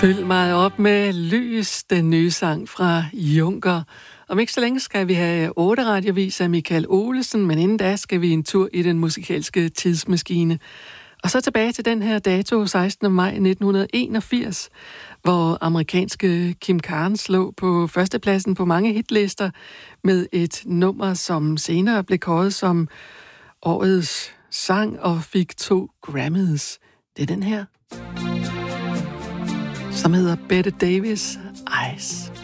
Fyld mig op med lys, den nye sang fra Juncker. Om ikke så længe skal vi have 8 radiovis af Michael Olesen, men inden da skal vi en tur i den musikalske tidsmaskine. Og så tilbage til den her dato, 16. maj 1981, hvor amerikanske Kim Carnes lå på førstepladsen på mange hitlister med et nummer, som senere blev kåret som årets sang og fik 2 Grammys. Det er den her, som hedder Bette Davis Eyes.